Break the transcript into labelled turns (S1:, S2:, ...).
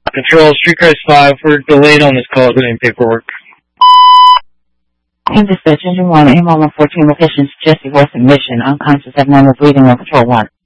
S1: Control, Streetcars 5, we're delayed on this call getting paperwork.
S2: In dispatch, engine 1, aim on 14 locations, Jesse Horse admission, unconscious, abnormal breathing on Patrol 1.